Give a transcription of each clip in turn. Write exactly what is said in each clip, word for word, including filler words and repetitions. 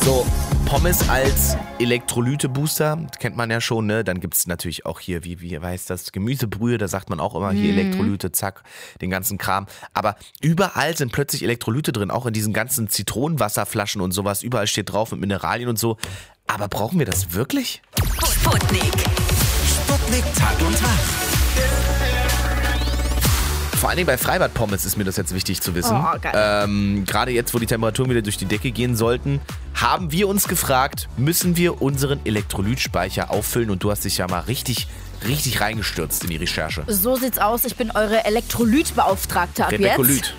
So, Pommes als Elektrolyte-Booster, kennt man ja schon, ne? Dann gibt es natürlich auch hier, wie, wie heißt das, Gemüsebrühe, da sagt man auch immer hier Elektrolyte, zack, den ganzen Kram. Aber überall sind plötzlich Elektrolyte drin, auch in diesen ganzen Zitronenwasserflaschen und sowas. Überall steht drauf mit Mineralien und so. Aber brauchen wir das wirklich? Sputnik. Sputnik Tag und Tag. Vor allen Dingen bei Freibad-Pommes ist mir das jetzt wichtig zu wissen. Oh, geil. Ähm, gerade jetzt, wo die Temperaturen wieder durch die Decke gehen sollten, haben wir uns gefragt, müssen wir unseren Elektrolytspeicher auffüllen? Und du hast dich ja mal richtig, richtig reingestürzt in die Recherche. So sieht's aus. Ich bin eure Elektrolytbeauftragte ab Retekulyt. jetzt.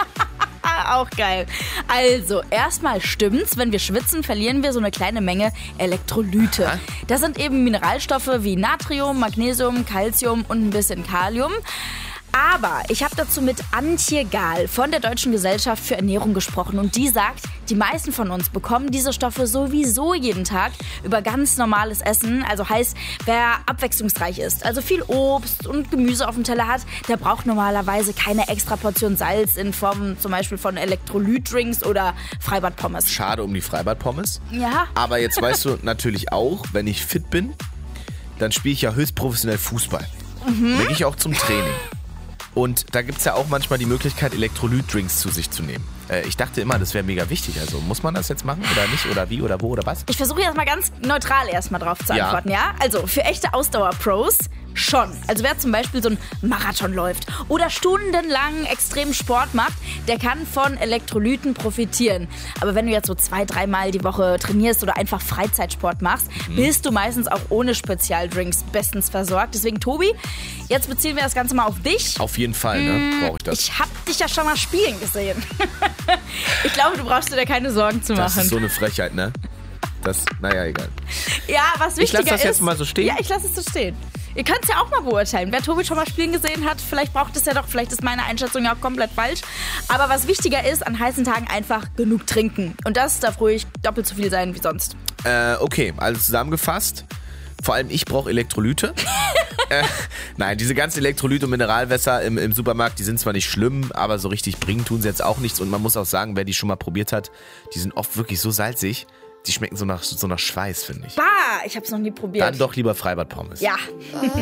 Auch geil. Also, erstmal stimmt's, wenn wir schwitzen, verlieren wir so eine kleine Menge Elektrolyte. Aha. Das sind eben Mineralstoffe wie Natrium, Magnesium, Calcium und ein bisschen Kalium. Aber ich habe dazu mit Antje Gahl von der Deutschen Gesellschaft für Ernährung gesprochen und die sagt, die meisten von uns bekommen diese Stoffe sowieso jeden Tag über ganz normales Essen. Also heißt, wer abwechslungsreich ist, also viel Obst und Gemüse auf dem Teller hat, der braucht normalerweise keine extra Portion Salz in Form zum Beispiel von Elektrolytdrinks oder Freibadpommes. Schade um die Freibad-Pommes. Ja. Aber jetzt weißt du natürlich auch, wenn ich fit bin, dann spiele ich ja höchst professionell Fußball. Mhm. Da gehe ich auch zum Training. Und da gibt es ja auch manchmal die Möglichkeit, Elektrolytdrinks zu sich zu nehmen. Äh, ich dachte immer, das wäre mega wichtig. Also muss man das jetzt machen oder nicht? Oder wie oder wo oder was? Ich versuche jetzt mal ganz neutral erstmal drauf zu Ja. antworten, ja? Also für echte Ausdauer-Pros schon. Also wer zum Beispiel so einen Marathon läuft oder stundenlang extrem Sport macht, der kann von Elektrolyten profitieren. Aber wenn du jetzt so zwei, dreimal die Woche trainierst oder einfach Freizeitsport machst, mhm. bist du meistens auch ohne Spezialdrinks bestens versorgt. Deswegen, Tobi, jetzt beziehen wir das Ganze mal auf dich. Auf jeden Fall, ne? Brauche ich das. Ich hab dich ja schon mal spielen gesehen. Ich glaube, du brauchst dir da keine Sorgen zu Das machen. ist so eine Frechheit, ne? Das, naja, egal. Ja, was wichtiger ist... Ich lasse das jetzt ist, mal so stehen. Ja, ich lasse es so stehen. Ihr könnt es ja auch mal beurteilen. Wer Tobi schon mal spielen gesehen hat, vielleicht braucht es ja doch, vielleicht ist meine Einschätzung ja auch komplett falsch. Aber was wichtiger ist, an heißen Tagen einfach genug trinken. Und das darf ruhig doppelt so viel sein wie sonst. Äh, okay, also zusammengefasst. Vor allem ich brauche Elektrolyte. äh, nein, diese ganzen Elektrolyte und Mineralwässer im, im Supermarkt, die sind zwar nicht schlimm, aber so richtig bringen tun sie jetzt auch nichts. Und man muss auch sagen, wer die schon mal probiert hat, die sind oft wirklich so salzig. Die schmecken so nach, so nach Schweiß, finde ich. Bah, ich hab's noch nie probiert. Dann doch lieber Freibad-Pommes. Ja.